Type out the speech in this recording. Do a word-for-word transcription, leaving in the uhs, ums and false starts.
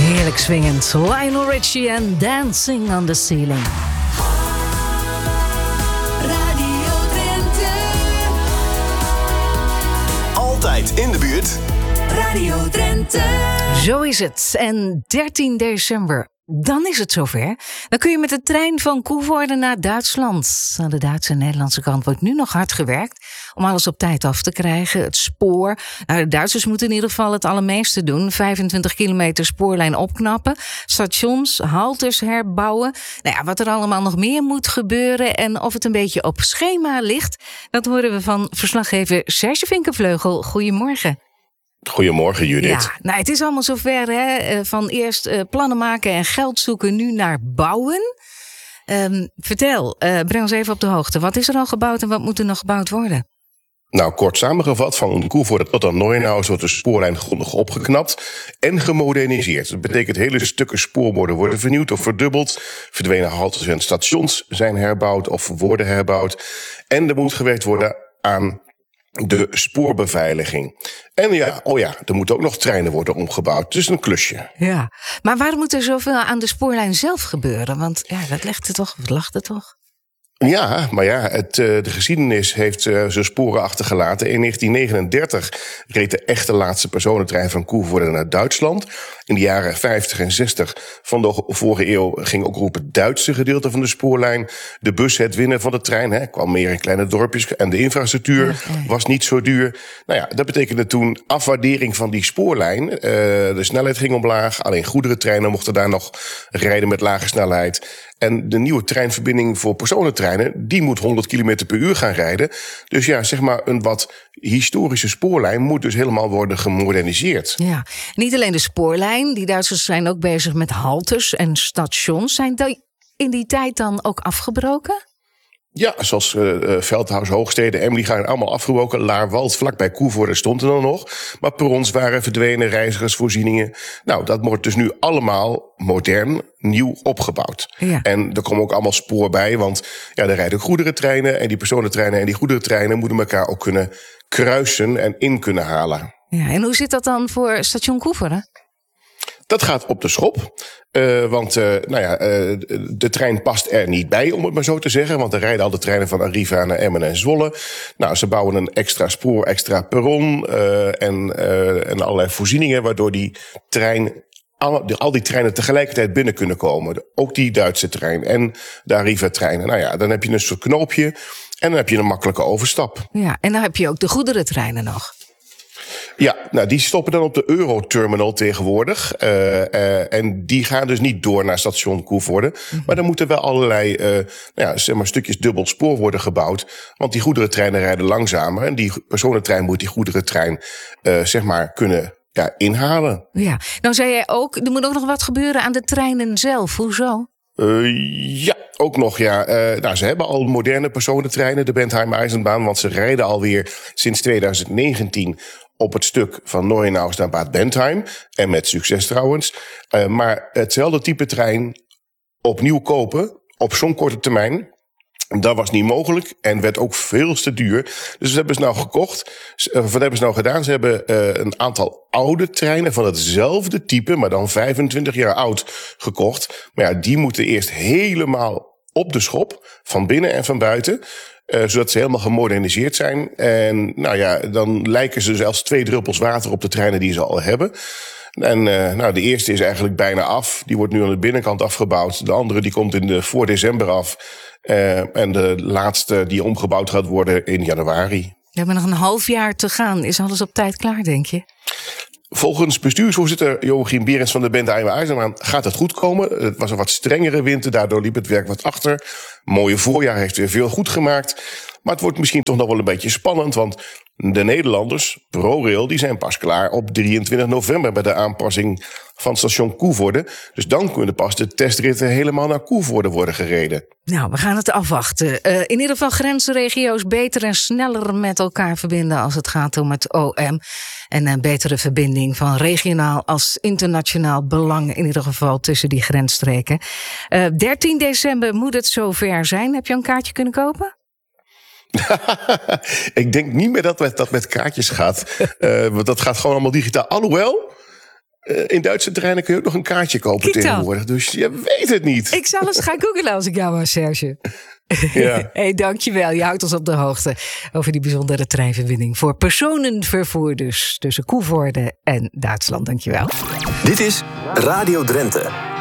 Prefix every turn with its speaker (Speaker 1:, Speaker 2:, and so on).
Speaker 1: Heerlijk swingend. Lionel Richie en Dancing on the Ceiling.
Speaker 2: Radio Drenthe.
Speaker 3: Altijd in de buurt.
Speaker 2: Radio Drenthe.
Speaker 1: Zo is het. En dertien december, dan is het zover. Dan kun je met de trein van Coevorden naar Duitsland. Aan de Duitse en Nederlandse kant wordt nu nog hard gewerkt om alles op tijd af te krijgen. Het spoor. Nou, de Duitsers moeten in ieder geval het allermeeste doen. vijfentwintig kilometer spoorlijn opknappen. Stations, haltes herbouwen. Nou ja, wat er allemaal nog meer moet gebeuren en of het een beetje op schema ligt, dat horen we van verslaggever Serge Vinkenvleugel. Goedemorgen.
Speaker 4: Goedemorgen, Judith.
Speaker 1: Ja, nou, het is allemaal zover, hè? Van eerst uh, plannen maken en geld zoeken, nu naar bouwen. Um, vertel, uh, breng ons even op de hoogte. Wat is er al gebouwd en wat moet er nog gebouwd worden?
Speaker 4: Nou, kort samengevat, van Coevorden tot aan Neuenhaus wordt de spoorlijn grondig opgeknapt en gemoderniseerd. Dat betekent hele stukken spoorborden worden vernieuwd of verdubbeld. Verdwenen haltes en stations zijn herbouwd of worden herbouwd. En er moet gewerkt worden aan de spoorbeveiliging. En ja, oh ja, er moeten ook nog treinen worden omgebouwd. Dus een klusje.
Speaker 1: Ja, maar waarom moet er zoveel aan de spoorlijn zelf gebeuren? Want ja, dat legt het toch, wat lacht het toch?
Speaker 4: Ja, maar ja, het, de geschiedenis heeft uh, zijn sporen achtergelaten. In negentien negenendertig reed de echte laatste personentrein van Coevorden naar Duitsland. In de jaren vijftig en zestig van de vorige eeuw ging ook op het Duitse gedeelte van de spoorlijn de bus het winnen van de trein. Hè, kwam meer in kleine dorpjes en de infrastructuur ja, ja. was niet zo duur. Nou ja, dat betekende toen afwaardering van die spoorlijn. Uh, de snelheid ging omlaag, alleen goederentreinen mochten daar nog rijden met lage snelheid. En de nieuwe treinverbinding voor personentreinen, die moet honderd kilometer per uur gaan rijden. Dus ja, zeg maar een wat historische spoorlijn moet dus helemaal worden gemoderniseerd.
Speaker 1: Ja, niet alleen de spoorlijn. Die Duitsers zijn ook bezig met haltes en stations. Zijn die in die tijd dan ook afgebroken?
Speaker 4: Ja, zoals uh, Veldhuis, Hoogstede, Emily gaan allemaal afgebroken. Laarwald, vlakbij Coevorden stond er dan nog. Maar perrons waren verdwenen, reizigersvoorzieningen. Nou, dat wordt dus nu allemaal modern, nieuw opgebouwd. Ja. En er komen ook allemaal spoor bij, want ja, er rijden goederentreinen en die personentreinen en die goederentreinen moeten elkaar ook kunnen kruisen en in kunnen halen.
Speaker 1: Ja, en hoe zit dat dan voor station Coevorden?
Speaker 4: Dat gaat op de schop. Uh, want uh, nou ja, uh, de trein past er niet bij, om het maar zo te zeggen. Want er rijden al de treinen van Arriva naar Emmen en Zwolle. Nou, ze bouwen een extra spoor, extra perron uh, en, uh, en allerlei voorzieningen, waardoor die trein, al die, al die treinen tegelijkertijd binnen kunnen komen. Ook die Duitse trein en de Arriva-treinen. Nou ja, dan heb je een soort knoopje en dan heb je een makkelijke overstap.
Speaker 1: Ja, en dan heb je ook de goederentreinen nog.
Speaker 4: Ja, nou die stoppen dan op de Euroterminal tegenwoordig. Uh, uh, en die gaan dus niet door naar station Coevorden. Mm-hmm. Maar dan moeten wel allerlei uh, nou ja, zeg maar stukjes dubbel spoor worden gebouwd. Want die goederentreinen rijden langzamer. En die personentrein moet die goederentrein uh, zeg maar kunnen ja, inhalen.
Speaker 1: Ja, nou zei jij ook, er moet ook nog wat gebeuren aan de treinen zelf. Hoezo?
Speaker 4: Uh, ja, ook nog, ja. Uh, nou, ze hebben al moderne personentreinen, de Bentheim-Eisenbahn, want ze rijden alweer sinds twintig negentien op het stuk van Neuenhaus naar Bad Bentheim. En met succes trouwens. Uh, maar hetzelfde type trein opnieuw kopen op zo'n korte termijn, dat was niet mogelijk en werd ook veel te duur. Dus wat hebben ze nou gekocht? Wat hebben ze nou gedaan? Ze hebben uh, een aantal oude treinen van hetzelfde type, maar dan vijfentwintig jaar oud, gekocht. Maar ja, die moeten eerst helemaal op de schop, van binnen en van buiten. Uh, zodat ze helemaal gemoderniseerd zijn. En nou ja, dan lijken ze zelfs twee druppels water op de treinen die ze al hebben. En uh, nou, de eerste is eigenlijk bijna af. Die wordt nu aan de binnenkant afgebouwd. De andere die komt in de, voor december af. Uh, en de laatste die omgebouwd gaat worden in januari.
Speaker 1: We hebben nog een half jaar te gaan. Is alles op tijd klaar, denk je?
Speaker 4: Volgens bestuursvoorzitter Joachim Berends van de Bentheim-Eisenbahn gaat het goed komen. Het was een wat strengere winter, daardoor liep het werk wat achter. Mooie voorjaar heeft weer veel goed gemaakt. Maar het wordt misschien toch nog wel een beetje spannend, want de Nederlanders, ProRail, die zijn pas klaar op drieëntwintig november bij de aanpassing van station Coevorden. Dus dan kunnen pas de testritten helemaal naar Coevorden worden gereden.
Speaker 1: Nou, we gaan het afwachten. Uh, in ieder geval grensregio's beter en sneller met elkaar verbinden als het gaat om het O M. En een betere verbinding van regionaal als internationaal belang, in ieder geval tussen die grensstreken. Uh, dertien december moet het zover zijn. Heb je een kaartje kunnen kopen?
Speaker 4: Ik denk niet meer dat met, dat met kaartjes gaat. Uh, want dat gaat gewoon allemaal digitaal. Alhoewel, uh, in Duitse treinen kun je ook nog een kaartje kopen
Speaker 1: Kijk
Speaker 4: tegenwoordig. Dus je weet het niet.
Speaker 1: Ik zal eens gaan googlen als ik jou was, Serge.
Speaker 4: Ja.
Speaker 1: Hey, dankjewel. Je houdt ons op de hoogte over die bijzondere treinverbinding voor personenvervoer dus tussen Coevorden en Duitsland. Dankjewel.
Speaker 3: Dit is Radio Drenthe.